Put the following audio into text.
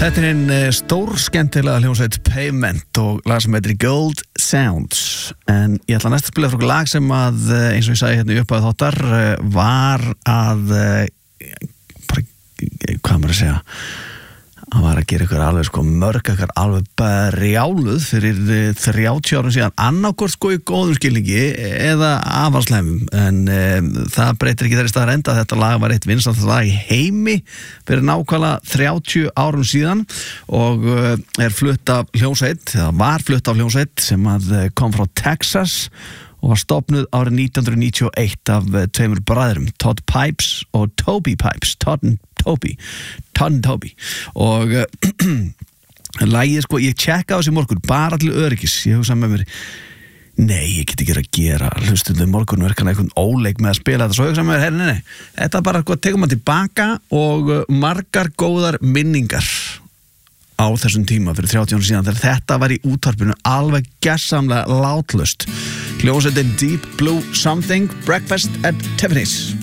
Þetta hinn stórskemmtilega hljómsveit Pavement og lag sem heitir Gold Sounds. En ég ætla næst að spila frá lag sem að, eins og ég sagði hérna upp að þáttar, var að, bara, hvað maður að segja, hann var að gera ykkur alveg mörg ykkur alveg brjáluð fyrir 30 árum síðan, annarkvort í góðum skilningi eða afarslæmum, en það breytir ekki þeirri staðar enda. Þetta lag var eitt vinsalt lag í heimi fyrir nákvæmlega 30 árum síðan og er flutt af hljómsveit, eða var flutt af hljómsveit sem að kom frá Texas og var stofnuð árið 1991 af tveimur bræðrum, Todd Pipes og Toby Pipes, Todd and Toby og lagið ég tjekka á þessi morgun bara til öryggis. Ég hugsa með mér, nei, ég get ekki að gera hlustundum morgunverkana eitthvað óleik með að spila þetta, svo hugsa með mér, nei, þetta bara tekum maður tilbaka og margar góðar minningar á þessum tíma fyrir 30 árum síðan þegar þetta var í útvarpinu alveg gersamlega látlaust. Hljómsveitin Deep Blue Something, Breakfast at Tiffany's.